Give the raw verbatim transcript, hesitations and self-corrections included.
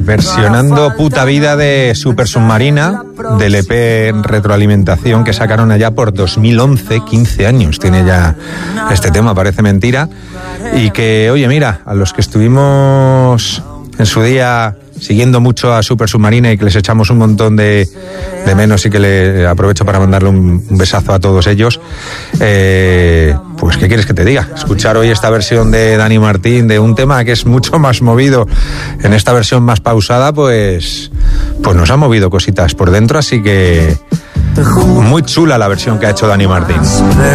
versionando Puta Vida de Super Submarina, del E P Retroalimentación que sacaron allá por dos mil once, quince años tiene ya este tema, parece mentira. Y que, oye, mira, a los que estuvimos en su día siguiendo mucho a Super Submarina y que les echamos un montón de, de menos, y que le aprovecho para mandarle un, un besazo a todos ellos, eh, pues ¿qué quieres que te diga? Escuchar hoy esta versión de Dani Martín de un tema que es mucho más movido, en esta versión más pausada, pues, pues nos ha movido cositas por dentro, así que muy chula la versión que ha hecho Dani Martín.